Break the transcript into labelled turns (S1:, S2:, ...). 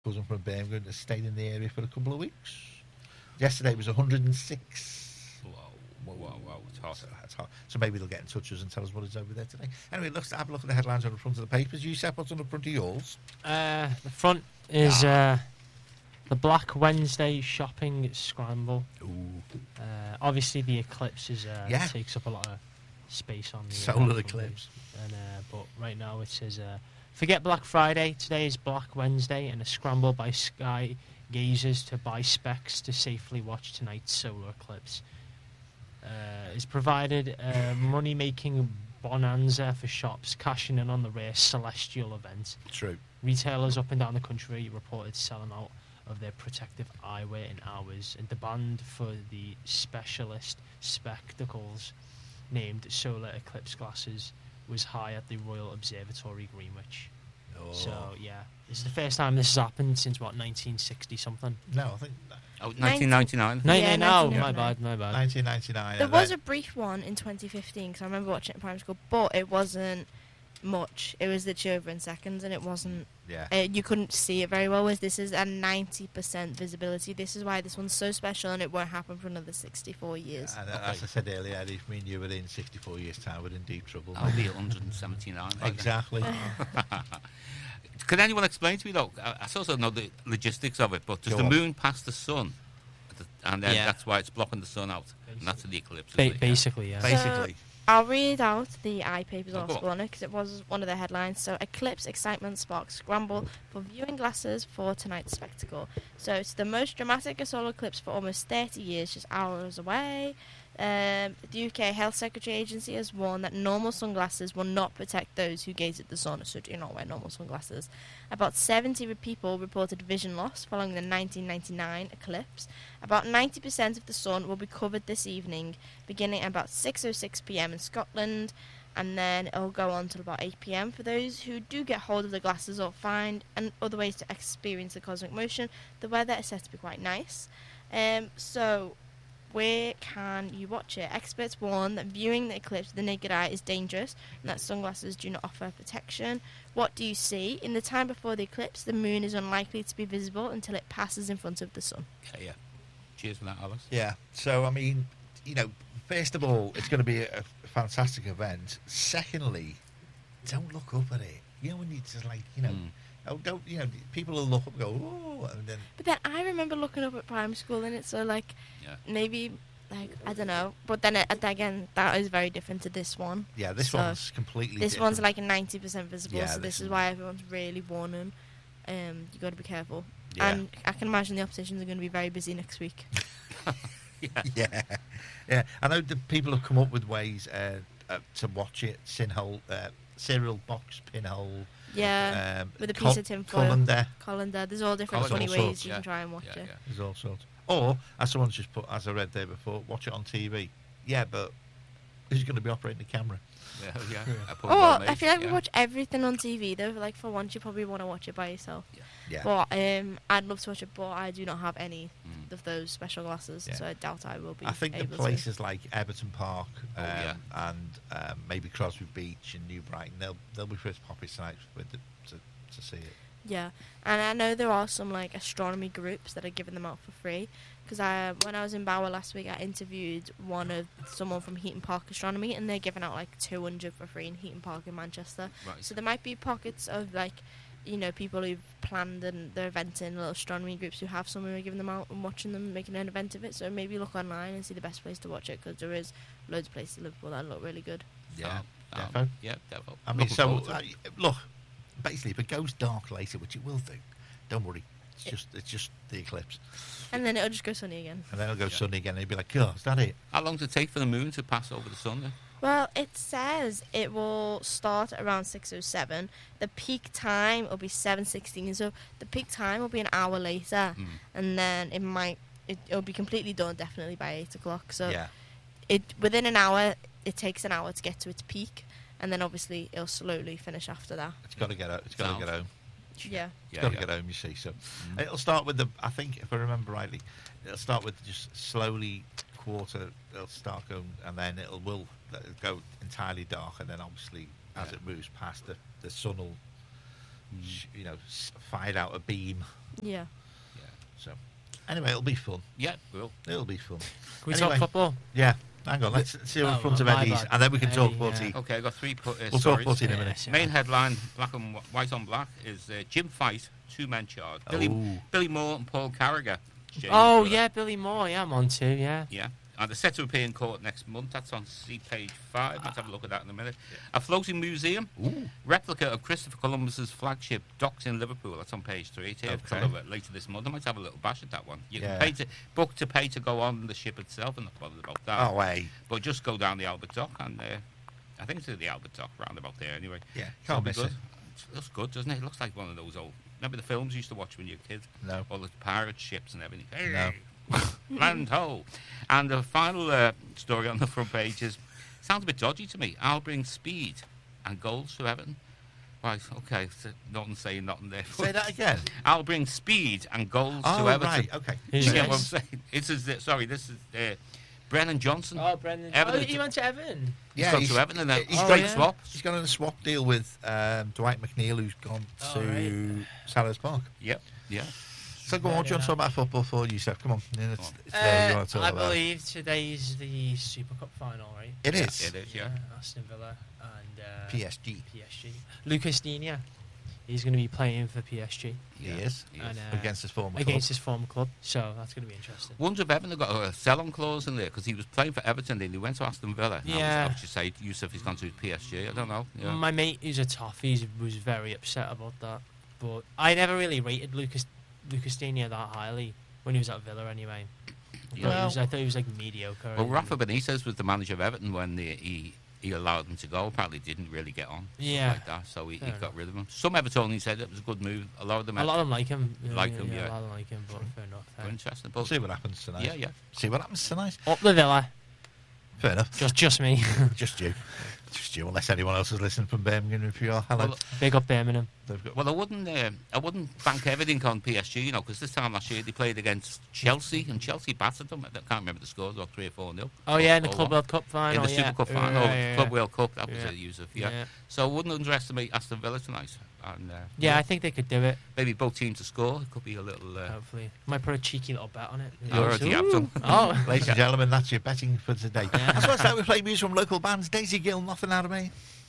S1: cousin from Birmingham that stayed in the area for a couple of weeks. Yesterday was 106.
S2: Whoa. It's hot.
S1: That's hot. So maybe they'll get in touch with us and tell us what is over there today. Anyway, let's have a look at the headlines on the front of the papers. You, Seth, what's on the front of yours?
S3: The front is the Black Wednesday shopping scramble.
S1: Ooh.
S3: Obviously, the eclipse takes up a lot of space on the
S1: solar eclipse.
S3: And but right now it says, forget Black Friday. Today is Black Wednesday, and a scramble by sky gazers to buy specs to safely watch tonight's solar eclipse. Is provided money-making bonanza for shops cashing in on the rare celestial event.
S1: True.
S3: Retailers up and down the country reported selling out of their protective eyewear in hours, and demand for the specialist spectacles named solar eclipse glasses was high at the Royal Observatory, Greenwich.
S1: Oh.
S3: So, yeah. This is the first time this has happened since, 1960-something?
S1: No, I think...
S2: 1999.
S3: No,
S4: 1999.
S3: my bad.
S1: 1999.
S4: There was a brief one in 2015, because I remember watching it in primary school, but it wasn't much. It was literally over in seconds, and it wasn't...
S1: Yeah.
S4: You couldn't see it very well, whereas this is a 90% visibility. This is why this one's so special, and it won't happen for another 64 years.
S1: And as I said earlier, Eddie, if me and you were in 64 years' time, we're in deep trouble.
S2: I'll be 179.
S1: Exactly.
S2: Can anyone explain to me, though? I also know the logistics of it, but does the moon pass the sun? And then that's why it's blocking the sun out. And that's the eclipse.
S3: Basically, yeah.
S1: Basically.
S4: I'll read out the iPaper's
S2: Oh, go
S4: article on it, because it was one of the headlines. So, eclipse excitement sparks scramble for viewing glasses for tonight's spectacle. So, it's the most dramatic solar eclipse for almost 30 years, just hours away. The UK Health Secretary Agency has warned that normal sunglasses will not protect those who gaze at the sun, so do not wear normal sunglasses. About 70 people reported vision loss following the 1999 eclipse. About 90% of the sun will be covered this evening, beginning at about 6:06 p.m. in Scotland, and then it'll go on till about 8 p.m. For those who do get hold of the glasses or find and other ways to experience the cosmic motion, the weather is said to be quite nice. So, where can you watch it? Experts warn that viewing the eclipse with the naked eye is dangerous and that sunglasses do not offer protection. What do you see? In the time before the eclipse, the moon is unlikely to be visible until it passes in front of the sun.
S2: Yeah. Cheers for that, Alice.
S1: Yeah. So, I mean, first of all, it's going to be a fantastic event. Secondly, don't look up at it. When you just don't, people will look up and go, oh, and then...
S4: But then I remember looking up at primary school and it's so, maybe, I don't know. But then, again, that is very different to this one.
S1: Yeah, this one's completely different.
S4: This one's 90% visible,
S1: Yeah,
S4: so this is why everyone's really warning. You got to be careful.
S1: Yeah.
S4: And I can imagine the opticians are going to be very busy next week.
S1: Yeah. I know the people have come up with ways to watch it. Cereal box pinhole.
S4: Yeah, with a piece of tinfoil. Colander. There's all different funny ways you can try and watch it.
S1: Yeah. There's all sorts. Or, as someone's just put, as I read there before, watch it on TV. Yeah, but who's going to be operating the camera?
S2: Yeah.
S4: I feel like we watch everything on TV, though. For once, you probably want to watch it by yourself.
S1: Yeah.
S4: But I'd love to watch it, but I do not have any of those special glasses, so I doubt I will be.
S1: I think the places like Everton Park and maybe Crosby Beach and New Brighton, they'll be first poppies tonight to see it.
S4: Yeah, and I know there are some astronomy groups that are giving them out for free. Because when I was in Bauer last week, I interviewed someone from Heaton Park Astronomy, and they're giving out 200 for free in Heaton Park in Manchester.
S2: Right.
S4: So there might be pockets of people who've planned their event in little astronomy groups who have someone who are giving them out and watching them, making an event of it. So maybe look online and see the best place to watch it, because there is loads of places in Liverpool that look really good.
S1: Yeah,
S2: defo.
S1: I mean, so look, basically, if it goes dark later, which it will do, don't worry. It's just the eclipse.
S4: And then it'll just go sunny again.
S1: And then it'll go sunny again, and you'll be like, oh, is that it?
S2: How long does it take for the moon to pass over the sun then?
S4: Well, it says it will start around 6:07. The peak time will be 7:16. So the peak time will be an hour later, and then it'll be completely done definitely by 8 o'clock. So within an hour, it takes an hour to get to its peak, and then obviously it'll slowly finish after that.
S1: It's got to get out. It's got to get home.
S4: Yeah.
S1: It's got to get home, you see. So it'll start with I think, if I remember rightly, it'll start with just slowly quarter. It'll start going, and then it'll go entirely dark, and then obviously as it moves past, the sun will, fire out a beam
S4: Yeah.
S1: So, anyway, it'll be fun.
S2: Yeah, well,
S1: It'll be fun.
S3: Can we
S1: Anyway.
S3: talk football?
S1: Yeah, hang on. Let's see the
S3: Oh,
S1: front of
S3: my
S1: Eddie's,
S3: bad.
S1: and then we can talk
S3: Eddie,
S1: footy.
S3: yeah.
S2: okay, I got three
S1: We'll talk
S2: stories.
S1: footy in a
S3: Yeah,
S1: minute.
S3: so-
S2: Main headline, black and white on black, is Jim Fight, two-man charge. Billy Moore and Paul Carragher. James'
S3: Oh,
S2: brother.
S3: yeah, Billy Moore. Yeah, I'm on too, yeah.
S2: Yeah. And they're set to appear in court next month. That's on page 5. Let's have a look at that in a minute. A floating museum. Replica of Christopher Columbus's flagship docks in Liverpool. That's on page 3. It's here
S1: Okay.
S2: till later this month. I might have a little bash at that one. You
S1: Yeah.
S2: can pay to go on the ship itself, and not bothered about that.
S1: Oh, way.
S2: But just go down the Albert Dock, and I think it's at the Albert Dock, round about there anyway.
S1: Yeah,
S2: So
S1: can't
S2: it'll be
S1: miss
S2: good.
S1: it.
S2: It looks good, doesn't it? It looks like one of those old... Remember the films you used to watch when you were a kid?
S1: No.
S2: All the pirate ships and everything.
S1: No.
S2: Land ho. And the final story on the front page is, sounds a bit dodgy to me. I'll bring speed and goals to Everton. Right, okay, so nothing saying nothing there.
S1: Say that again.
S2: I'll bring speed and goals
S1: Oh,
S2: to Everton.
S1: right. Okay.
S3: Who's
S2: You get
S3: this?
S2: what I'm saying? This is Brennan Johnson.
S3: Oh, Brendan.
S2: Everton-
S3: Oh, he went to Everton.
S2: He's gone to Everton and
S1: he's
S2: a
S3: Oh,
S2: great
S3: yeah.
S2: swap.
S1: He's gone on a swap deal with Dwight McNeil, who's gone
S3: Oh,
S1: to Sellers Park.
S2: Yep, yeah.
S1: So go on, do you want to talk about football for you, Seth? Come on. Yeah, it's there you want to talk
S3: I
S1: about.
S3: believe today's the Super Cup final, right?
S1: It is.
S2: It is, yeah.
S3: Aston Villa and
S1: PSG.
S3: PSG. Lucas Digne, he's going to be playing for PSG
S1: He is.
S3: and,
S1: Against his former
S3: against his former club, so that's going to be interesting.
S2: Wonder if Everton have got a sell-on clause in there, because he was playing for Everton and he went to Aston Villa.
S3: Yeah.
S2: I would just say Yusuf has gone to PSG. I don't know. Yeah.
S3: My mate, who's a toffee, was very upset about that, but I never really rated Lucas Digne that highly when he was at Villa anyway.
S2: Yeah.
S3: I thought he was like mediocre.
S2: Well, Rafa Benitez was the manager of Everton when he allowed him to go. Apparently didn't really get on.
S3: Yeah.
S2: Like that, so he
S3: Fair
S2: got
S3: enough.
S2: rid of him. Some Evertonians said it was a good move. A lot of them
S3: A lot of them like him.
S2: Like him, yeah.
S3: A lot of them like him, but fair enough.
S2: were interesting.
S1: We'll
S2: But
S1: see what happens tonight.
S2: yeah, yeah.
S1: See what happens tonight.
S3: Up the Villa.
S1: Fair enough.
S3: Just me.
S1: Just you. Just you, unless anyone else has listened from Birmingham. If you are, hello.
S2: Well,
S3: Big up Birmingham.
S1: They've got,
S2: Well, I wouldn't bank everything on PSG, you know, because this time last year they played against Chelsea and Chelsea battered them. I can't remember the scores, or 3 or 4-0.
S3: Oh yeah, in the
S2: Or
S3: Club
S2: what?
S3: World Cup final.
S2: In the
S3: yeah.
S2: Super Cup final,
S3: Yeah.
S2: Club World Cup, that was
S3: Yeah.
S2: a Yusuf, yeah.
S3: Yeah.
S2: So I wouldn't underestimate Aston Villa tonight. And,
S3: Yeah, I think they could do it.
S2: maybe both teams to score. It could be a little...
S3: Hopefully, might put a cheeky little bet on it.
S2: You already have done.
S3: Oh,
S1: ladies and gentlemen, that's your betting for today.
S3: Yeah.
S1: That's why I start with playing music from local bands. Daisy Gill, Nothing Out of Me.